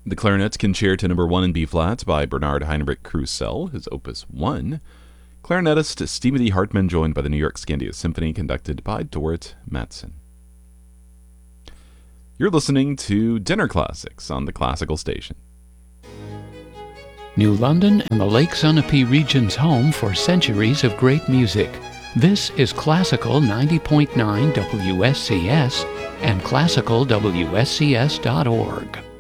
The Clarinet Concerto No. 1 in B-flat by Bernard Heinrich Krusell, his Opus 1. Clarinetist Stephen D. Hartman, joined by the New York Scandio Symphony, conducted by Dorrit Mattson. You're listening to Dinner Classics on the Classical Station. New London and the Lake Sunapee region's home for centuries of great music. This is Classical 90.9 WSCS and classicalwscs.org.